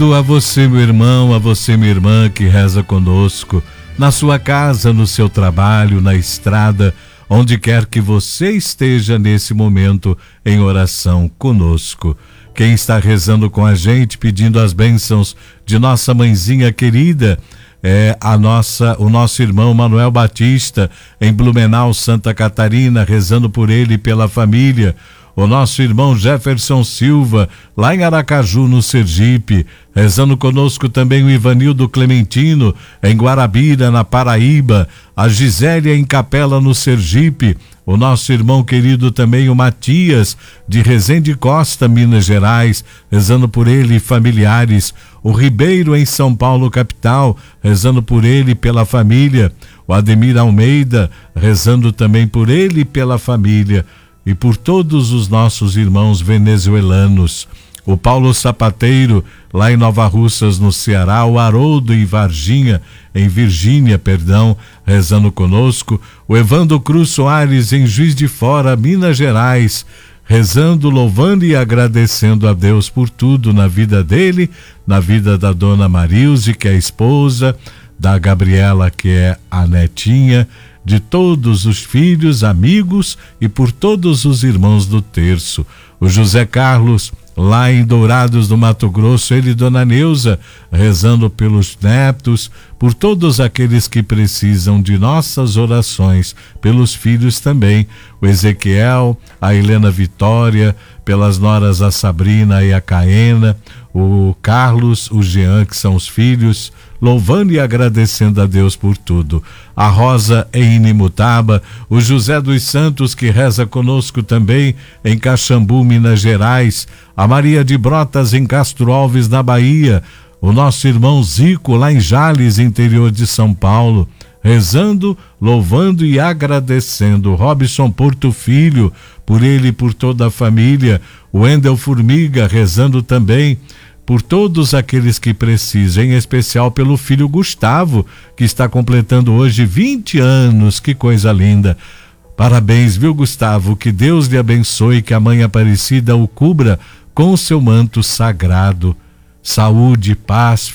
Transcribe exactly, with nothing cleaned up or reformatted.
A você, meu irmão, a você, minha irmã, que reza conosco, na sua casa, no seu trabalho, na estrada, onde quer que você esteja nesse momento em oração conosco. Quem está rezando com a gente, pedindo as bênçãos de nossa mãezinha querida, é a nossa, o nosso irmão Manuel Batista, em Blumenau, Santa Catarina, rezando por ele e pela família. O nosso irmão Jefferson Silva, lá em Aracaju, no Sergipe, rezando conosco também o Ivanildo Clementino, em Guarabira, na Paraíba, a Gisélia em Capela, no Sergipe, o nosso irmão querido também, o Matias, de Resende Costa, Minas Gerais, rezando por ele e familiares, o Ribeiro em São Paulo, capital, rezando por ele e pela família, o Ademir Almeida, rezando também por ele e pela família, e por todos os nossos irmãos venezuelanos, o Paulo Sapateiro, lá em Nova Russas, no Ceará, o Haroldo em Varginha, em Virgínia, perdão, rezando conosco, o Evandro Cruz Soares, em Juiz de Fora, Minas Gerais, rezando, louvando e agradecendo a Deus por tudo na vida dele, na vida da dona Marilze, que é a esposa, da Gabriela, que é a netinha, de todos os filhos, amigos e por todos os irmãos do terço. O José Carlos, lá em Dourados do Mato Grosso, ele e dona Neuza, rezando pelos netos, por todos aqueles que precisam de nossas orações, pelos filhos também, o Ezequiel, a Helena Vitória, pelas noras a Sabrina e a Caena, o Carlos, o Jean, que são os filhos, louvando e agradecendo a Deus por tudo. A Rosa em Inimutaba, o José dos Santos, que reza conosco também em Caxambu, Minas Gerais, a Maria de Brotas em Castro Alves, na Bahia, o nosso irmão Zico lá em Jales, interior de São Paulo, rezando, louvando e agradecendo. Robson Porto Filho, por ele e por toda a família, o Wendel Formiga, rezando também por todos aqueles que precisam, em especial pelo filho Gustavo, que está completando hoje vinte anos, que coisa linda. Parabéns, viu, Gustavo? Que Deus lhe abençoe, que a Mãe Aparecida o cubra com o seu manto sagrado. Saúde, paz,